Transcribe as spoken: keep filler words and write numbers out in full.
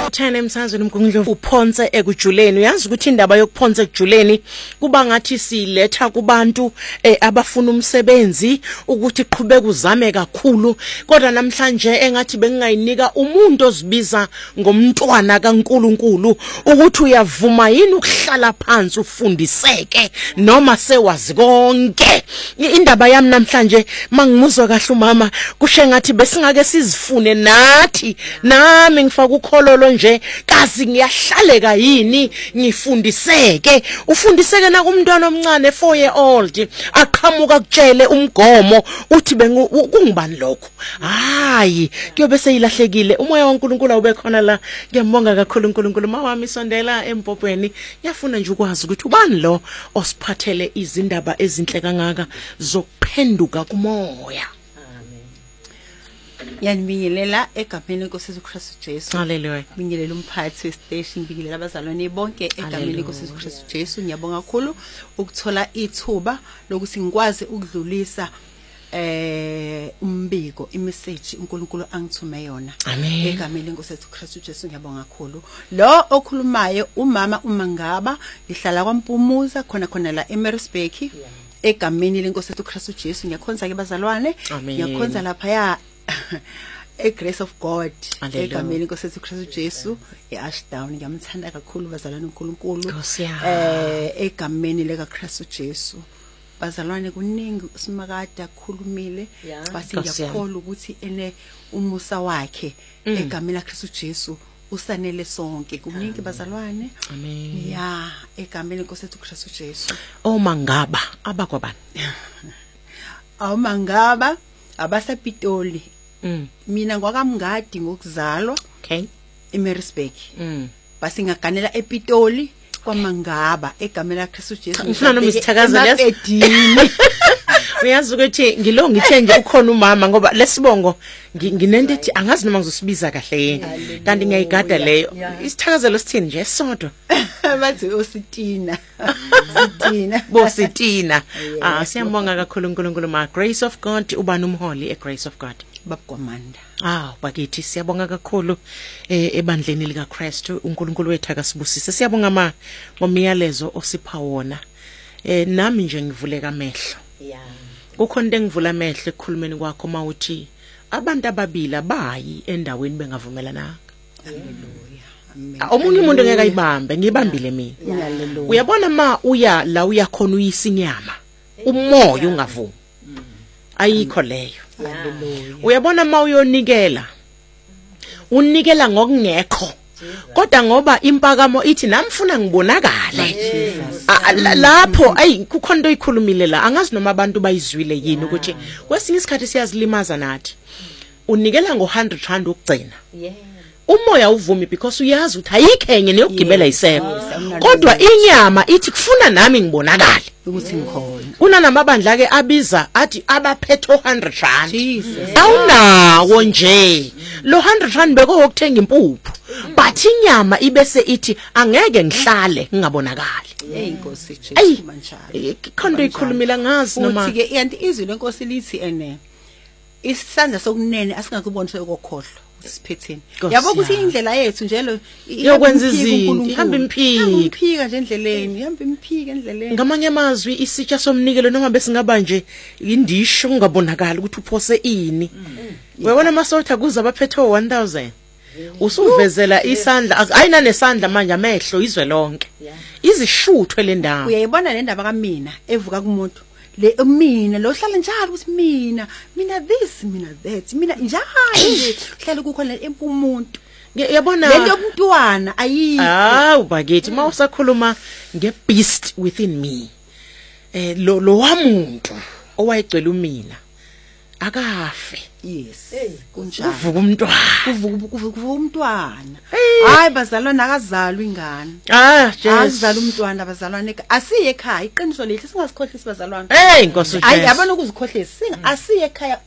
Thana emsazweni umgungundlovu uphonse ekujuleni. Uyazi ukuthi indaba yokuphonsa ekujuleni kuba ngathi siletha kubantu eh, abafuna umsebenzi ukuthi iqhubeke uzame kakhulu, kodwa namhlanje engathi bengingayinika umuntu ozibiza ngomntwana kaNkuluNkulu ukuthi uyavuma yini ukuhlala phansi ufundiseke noma sewazi konke. Indaba yami namhlanje mangimuzwa kahle umama kushe ngathi besingake sizifune nathi nami ngifaka ukhololo nje kazi ngiyahlaleka yini ngifundiseke. Ufundiseke na kumntwana omncane four year old aqhamuka kutshele umgomo uthi kungibani lokho. Hayi kuyobe seyilahlekile. Umoya waNkulunkulu awube khona la. Ngiyambonga kakhulu uNkulunkulu. Mawami isondela empopweni. Ngiyafuna nje ukwazi ukuthi ubani lo osiphathele izindaba ezinhle kangaka zokuphenduka kumoya. Yanibingelela egameni lenkosi uKristu Jesu. Hallelujah. Bingelela umphathi westation, bingelela abazalwane bonke egameni lenkosi uKristu Jesu. Ngiyabonga kakhulu ukuthola ithuba lokuthi ngikwazi ukudlulisa eh umbiko imessage uNkulunkulu angithume yona egameni lenkosi uKristu Jesu. Ngiyabonga kakhulu. Lo okhulumayo umama uMangaba, ngihlala kwaMpumuza khona khona la eMaritzburg egameni lenkosi uKristu Jesu. Ngiyakhonza ke bazalwane, ngiyakhonza lapha ya a grace of God egameni lenkosi uKristu Jesu eAshdown. Ngiyamthanda kakhulu bazalwane uNkulunkulu eh egameni leka Kristu Jesu. Bazalwane kuningi simakade akhulumile basi ngiyakholwa ukuthi ene umusa wakhe egameni laKristu Jesu usanele sonke kuningi bazalwane. Amen. Ya egameni lenkosi uKristu Jesu. OMangaba abakwabani? OMangaba abasepitoli. Mm. Mina ngwakamngadi ngokuzalwa. Okay. eMaritzburg. Mm. Basi ngaganela ePitoli kwaMangaba egameni laKristu Jesu. Ngifuna noma isithakazelo edini. Uyazi ukuthi ngilo ngithe nje ukhona umama ngoba lesibongo nginento ethi angazi noma ngizosibiza kahle yini kanti ngiyayigada leyo. Isithakazelo sithini nje sodwa. Bathi uSitina. Sitina. Bositina. Ah siyambonga kakhulu uNkulunkulu ma Grace of God ubani umholi eGrace of God. Babkwamanda. Ah bakithi siyabonga kakhulu eh ebandleni lika Kristu uNkulunkulu wethu akasibusise. Siyabonga ma ngomiyalezo osipha wona. Eh nami nje ngivuleka amehlo. Yeah. Kukhona into engivula amehlo ekukhulumeni kwakho mawuthi abantu ababili bayi endaweni bengavumelana. Hallelujah. Omunye umuntu ngeke ayibambe ngibambile mina. Hallelujah. Uyabona ma uya la uyakhona uyisinyama umoya ungavumi. Ayikho leyo. Hallelujah. Uyabona ma uyonikela unikela ngokungekho kodwa ngoba impakamo ithi namfuna ngibonakale lapho ayi kukhona into oyikhulumile la angazi noma abantu bayizwile yini ukuthi kwesinye isikhathi siyazilimaza nathi unikela ngo one hundred rand ukugcina. Yeah. Umoya uvumi because uyazi ukuthi ayikhenye neyokugibela iseko kodwa inyama ithi kufuna nami ngibonakale ukuthi ngikhona. Kuna namabandla ke abiza athi abaphethe one hundred rand. Jesus. Awunawo nje lo one hundred rand beko yokuthenga impuphu but inyama ibese ithi angeke ngihlale ngingabonakali. Hey Nkosi Jesu manjalo. Khona ikhulumila ngazi noma uthi ke yanti izwi lenkosi lithi ene isandla sokunene asingakubonise ukukhohlwa siphetheni. Yabo ukuthi indlela yethu njalo yokwenza izinto ihamba imphika imphika nje endleleni ihamba imphika endleleni. Ngamanye amazwi isitsha somnikelo noma besingaba nje indisho ungabonakala ukuthi uphose ini. Uyabona masotha kuza abaphethe one thousand usuvezela isandla ayina nesandla manje amehlo izwe lonke izishuthwe le ndawo. Uyayibona le ndaba kamina evuka kumuntu le mina lo hlala njalo ukuthi mina mina this mina that mina njalo hlala kukhona empumuntu. Yabona le yokuntwana ayi ah ubakithi mawusakhuluma ngebeast within me eh lo lo wamuntu owayigcwele umina akafe. Yes kunjalo kuvuka umntwana kuvuka umntwana. Hayi bazalwane akazalwa ingane. Ah azala umntwana bazalwane asiye ekhaya iqiniso lehle singasikhohlisi bazalwane. Hey Nkosi Jesu. Hayi yabona ukuzikhohlisa asiye ekhaya